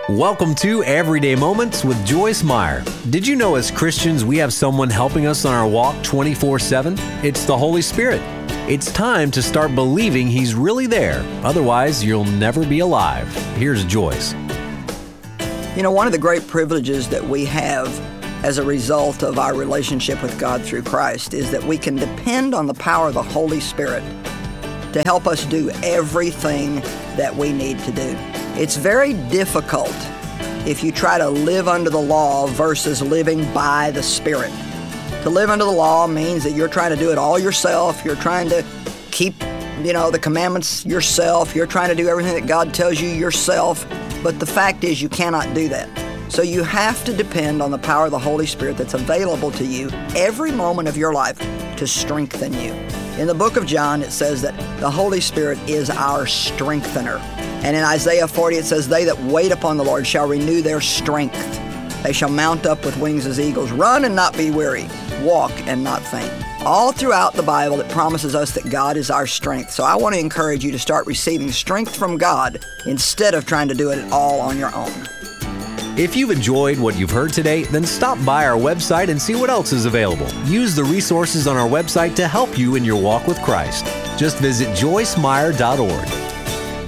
Welcome to Everyday Moments with Joyce Meyer. Did you know as Christians we have someone helping us on our walk 24/7? It's the Holy Spirit. It's time to start believing He's really there. Otherwise, you'll never be alive. Here's Joyce. You know, one of the great privileges that we have as a result of our relationship with God through Christ is that we can depend on the power of the Holy Spirit to help us do everything that we need to do. It's very difficult if you try to live under the law versus living by the Spirit. To live under the law means that you're trying to do it all yourself. You're trying to keep, the commandments yourself. You're trying to do everything that God tells you yourself. But the fact is you cannot do that. So you have to depend on the power of the Holy Spirit that's available to you every moment of your life to strengthen you. In the book of John, it says that the Holy Spirit is our strengthener. And in Isaiah 40, it says, "They that wait upon the Lord shall renew their strength. They shall mount up with wings as eagles, run and not be weary, walk and not faint." All throughout the Bible, it promises us that God is our strength. So I want to encourage you to start receiving strength from God instead of trying to do it all on your own. If you've enjoyed what you've heard today, then stop by our website and see what else is available. Use the resources on our website to help you in your walk with Christ. Just visit joycemeyer.org.